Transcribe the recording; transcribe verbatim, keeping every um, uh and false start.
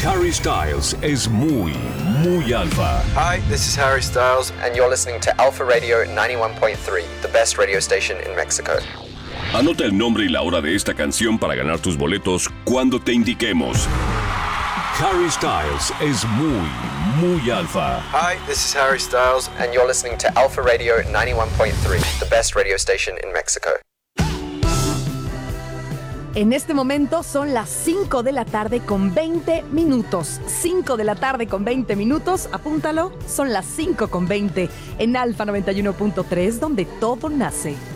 Harry Styles es muy, muy alfa. Hi, this is Harry Styles, and you're listening to Alpha Radio ninety-one point three, the best radio station in Mexico. Anota el nombre y la hora de esta canción para ganar tus boletos cuando te indiquemos. Harry Styles es muy, muy alfa. Hi, this is Harry Styles, and you're listening to Alpha Radio ninety-one point three, the best radio station in Mexico. En este momento son las cinco de la tarde con veinte minutos. cinco de la tarde con veinte minutos, apúntalo, son las cinco con veinte en Alfa noventa y uno punto tres, donde todo nace.